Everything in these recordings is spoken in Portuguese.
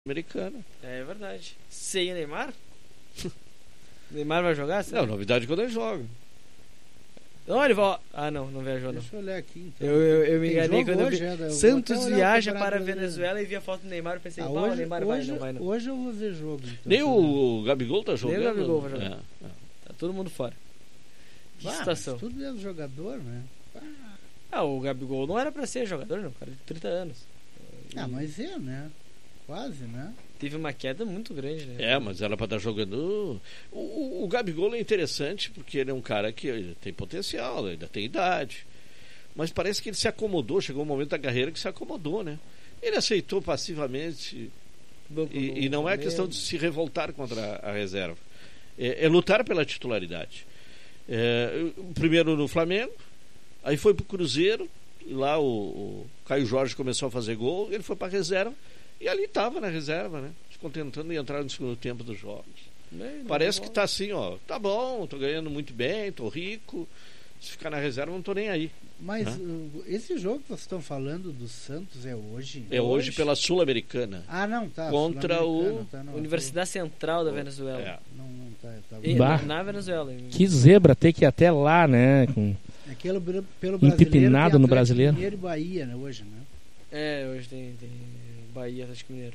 Americana. É verdade. Sem o Neymar? Neymar vai jogar? Não, novidade quando ele joga. Não, ele vai... não viajou não. Deixa eu olhar aqui então. Eu me enganei quando eu vi. Santos viaja para a brasileiro. Venezuela e vi a foto do Neymar e pensei, Hoje, o Neymar vai, não vai não. Hoje eu vou ver jogo. Então, Nem o Gabigol tá jogando. Nem o Gabigol vai jogar. É. Tá todo mundo fora. Que mas situação. tudo mesmo jogador, né? O Gabigol não era pra ser jogador, não, cara, de 30 anos. Mas né? Quase, né? Teve uma queda muito grande, né? É, mas era pra estar jogando. O Gabigol é interessante porque ele é um cara que tem potencial, ainda tem idade. Mas parece que ele se acomodou, chegou um momento da carreira que se acomodou, né? Ele aceitou passivamente. E não é questão de se revoltar contra a reserva. É lutar pela titularidade. Primeiro no Flamengo, aí foi pro Cruzeiro, e lá o Caio Jorge começou a fazer gol, ele foi pra reserva. E ali estava na reserva, né? Se contentando em entrar no segundo tempo dos jogos. Parece que tá assim, ó. Tá bom, tô ganhando muito bem, tô rico. Se ficar na reserva, não tô nem aí. Mas esse jogo que vocês estão falando do Santos é hoje? É hoje pela Sul-Americana. Não, tá. Contra o Universidade Central da Venezuela. Não tá. Na Venezuela. Que zebra ter que ir até lá, né? Pelo empipinado no brasileiro. Mineiro e Bahia, né? Hoje, né? Hoje tem Bahia, Atlético Mineiro.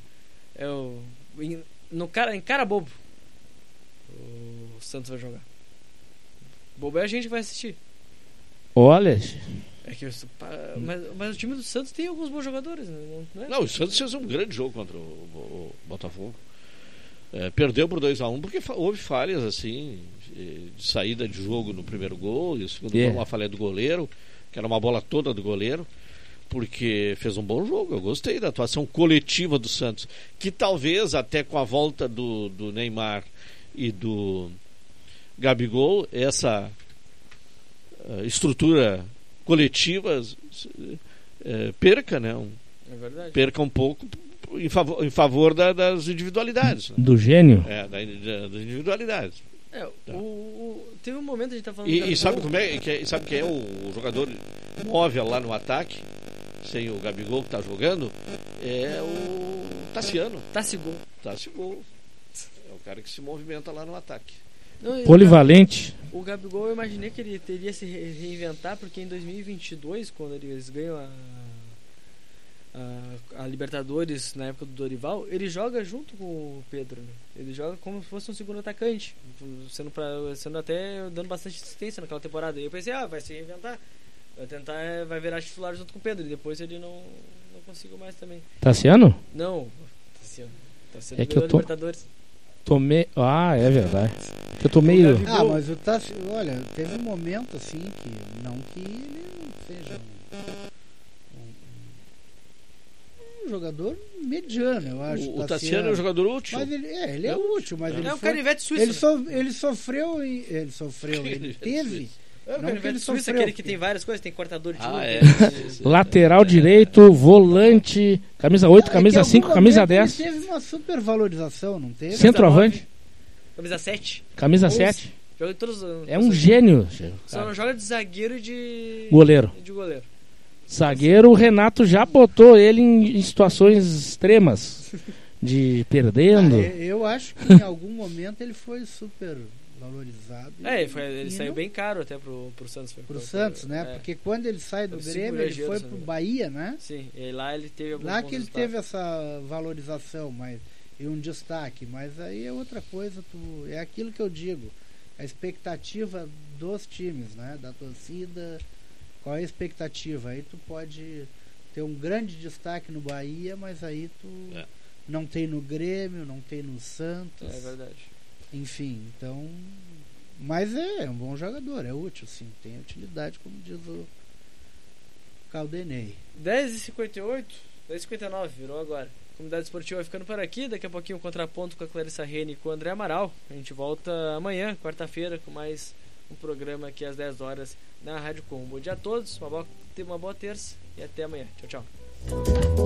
Em Carabobo o Santos vai jogar. Bobo é a gente que vai assistir. Olha. Mas o time do Santos tem alguns bons jogadores, né? Não, o Santos fez um grande jogo contra o Botafogo. Perdeu por 2-1 porque houve falhas assim de saída de jogo no primeiro gol, e o segundo gol, uma falha do goleiro, que era uma bola toda do goleiro. Porque fez um bom jogo. Eu gostei da atuação coletiva do Santos, que talvez até com a volta do Neymar e do Gabigol, essa estrutura coletiva perca, né? Perca um pouco em favor das individualidades, né? Do gênio? Das individualidades. Teve um momento a gente tá falando e sabe sabe quem é o jogador móvel lá no ataque, sem o Gabigol que tá jogando? É o Tassiano. Tassigol. É o cara que se movimenta lá no ataque. Polivalente. O Gabigol, eu imaginei que ele teria se reinventar, porque em 2022, quando eles ganham a Libertadores na época do Dorival, ele joga junto com o Pedro, né? Ele joga como se fosse um segundo atacante, sendo até dando bastante assistência naquela temporada. E eu pensei, vai se reinventar, vai virar titular junto com o Pedro, e depois ele não conseguiu mais também. Tassiano? Não, Tassiano é que eu tô Libertadores. É verdade. Eu tô meio... mas o Tassiano, olha, teve um momento assim que ele seja um jogador mediano, eu acho. O Tassiano é um jogador útil. Mas ele é útil, mas ele é um canivete suíço. Ele teve. Não que ele sofreu, aquele que tem várias coisas, tem cortador de luva. Lateral direito, volante, camisa 8, camisa 5, camisa 10. Ele teve uma supervalorização, não teve? Centroavante. Camisa 7. Camisa 7. Joga em todos os... É um gênio. Só não joga de zagueiro e de goleiro. Zagueiro, o Renato já botou ele em situações extremas de perdendo. Eu acho que em algum momento ele foi super valorizado. Ele saiu bem caro até pro Santos. Pro Santos, né? Porque quando ele sai do Grêmio, ele foi pro Bahia, né? Sim, e lá ele teve alguns Lá que ele teve essa valorização, e um destaque, mas aí é outra coisa, é aquilo que eu digo, a expectativa dos times, né? Da torcida, qual é a expectativa? Aí tu pode ter um grande destaque no Bahia, mas aí tu não tem no Grêmio, não tem no Santos. É verdade. Enfim, então... Mas é um bom jogador, é útil, sim. Tem utilidade, como diz o Caldenei. 10h58, 10h59, virou agora. Comunidade Esportiva vai ficando por aqui. Daqui a pouquinho, contraponto com a Clarissa Rene e com o André Amaral. A gente volta amanhã, quarta-feira, com mais um programa aqui às 10 horas na Rádio Com. Bom dia a todos, uma boa terça e até amanhã. Tchau, tchau.